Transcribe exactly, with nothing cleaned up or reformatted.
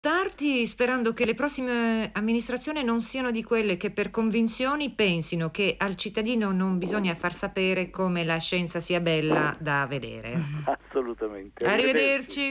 salutarti sperando che le prossime amministrazioni non siano di quelle che per convinzioni pensino che al cittadino non bisogna far sapere come la scienza sia bella da vedere. Assolutamente. Arrivederci. Arrivederci.